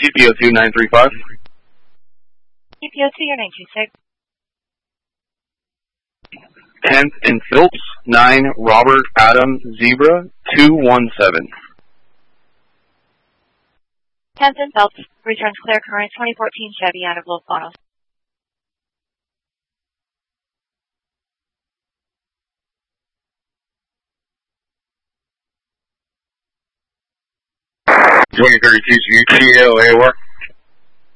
CPO2 935. CPO2, your 926. 10th and Phillips, 9 Robert Adam Zebra 217. 10th and Phelps, returns clear current 2014 Chevy out of Los Banos. $2032 UTLA work.